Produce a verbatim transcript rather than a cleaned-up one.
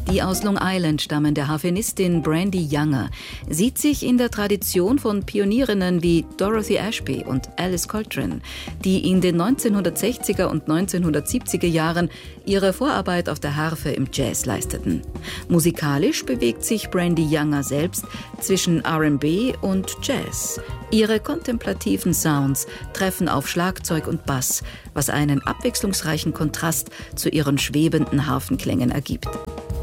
Die aus Long Island stammende Harfenistin Brandie Younger sieht sich in der Tradition von Pionierinnen wie Dorothy Ashby und Alice Coltrane, die in den neunzehnhundertsechziger und neunzehnhundertsiebziger Jahren ihre Vorarbeit auf der Harfe im Jazz leisteten. Musikalisch bewegt sich Brandie Younger selbst zwischen R and B und Jazz. Ihre kontemplativen Sounds treffen auf Schlagzeug und Bass, was einen abwechslungsreichen Kontrast zu ihren schwebenden Harfenklängen ergibt.